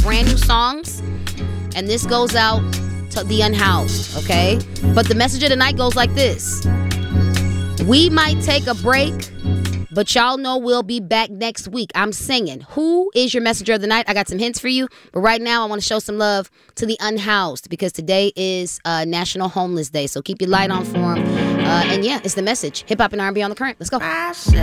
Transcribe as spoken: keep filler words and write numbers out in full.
brand new songs, and this goes out to the unhoused, okay? But the message of the night goes like this. We might take a break, but y'all know we'll be back next week. I'm singing. Who is your messenger of the night? I got some hints for you. But right now, I want to show some love to the unhoused because today is uh, National Homeless Day. So keep your light on for them. Uh, and yeah, it's the message. Hip Hop and R and B on the Current. Let's go.